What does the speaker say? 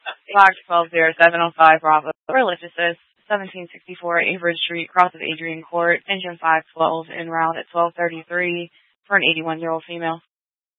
Box 120705 Bravo. Religious 1764 Avery Street, cross of Adrian Court, engine 512, en route at 12:33 for an 81-year-old female.